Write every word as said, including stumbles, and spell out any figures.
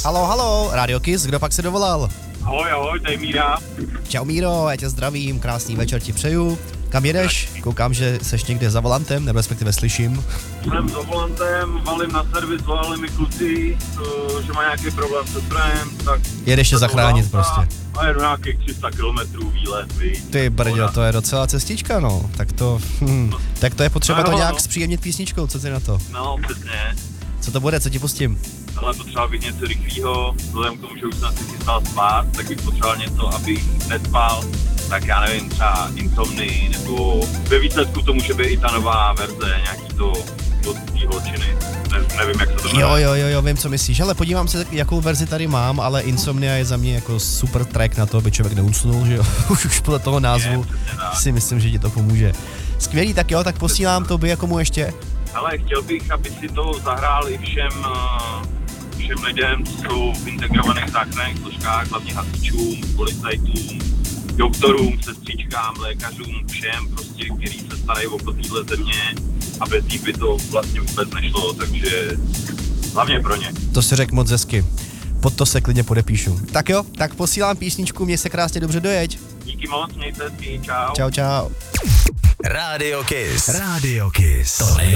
Halo, halo, Radio Kiss, kdo pak se dovolal? Ahoj, ahoj, tady Míra. Čau Míro, já tě zdravím, krásný večer ti přeju. Kam jedeš? Koukám, že seš někde za volantem, nebo respektive slyším. Jsem za volantem, valím na servis, volali mi kluci, že má nějaký problém se strojem, tak... Jedeš je zachránit prostě. A jedu nějakých tři sta kilometrů výlet, víš. Ty brďo, to je docela cestička, no. Tak to, hm, tak to je potřeba no, to no, nějak no. zpříjemnit písničkou, co ty na to? No, přesně. Co to bude, co ti pustím? Ale potřeba bych něco rychlýho, vzhledem k tomu, že už jsem si chystal spát, tak bych potřeboval něco, abych nespal. Tak já nevím, třeba Insomny, nebo ve výsledku to může být i ta nová verze, nějaký to od té holčiny. Ne, nevím, jak se to jmenuje. Jo, jo, jo, jo, vím, co myslíš, ale podívám se, jakou verzi tady mám, ale Insomnia je za mě jako super track na to, aby člověk neusnul, že jo, už, už podle toho názvu Je, si myslím, že ti to pomůže. Skvělý, tak jo, tak posílám to by jako mu ještě. Ale chtěl bych, aby si to zahrál i všem, všem lidem, co jsou v integrovaných záchranných složkách, hlavně hasičům, policajtům, doktorům, sestřičkám, lékařům, všem, prostě, kteří se starají o téhle země a bez nich by to vlastně vůbec nešlo, takže hlavně pro ně. To si řekl moc hezky. Pod to se klidně podepíšu. Tak jo, tak posílám písničku, mě se krásně dobře dojeď. Díky moc, mějte se, čau. Čau, čau. Radio Kiss. Radio Kiss. To